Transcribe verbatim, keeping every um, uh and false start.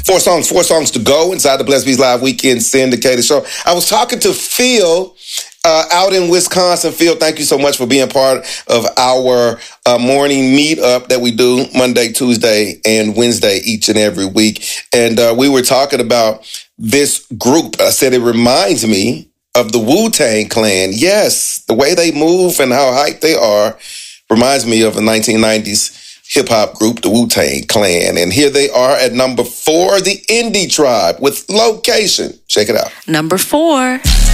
Four songs, four songs to go inside the Blessed Beats Live Weekend Syndicated Show. I was talking to Phil uh, out in Wisconsin. Phil, thank you so much for being part of our uh, morning meetup that we do Monday, Tuesday, and Wednesday each and every week. And uh, we were talking about this group. I said it reminds me of the Wu-Tang Clan. Yes, the way they move and how hyped they are reminds me of a nineteen nineties hip-hop group, the Wu-Tang Clan. And here they are at number four, the Indie Tribe with Location. Check it out. Number four.